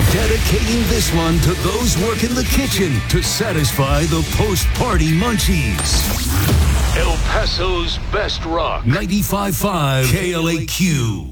Dedicating this one to those working the kitchen to satisfy the post-party munchies. El Paso's best rock. 95.5 KLAQ.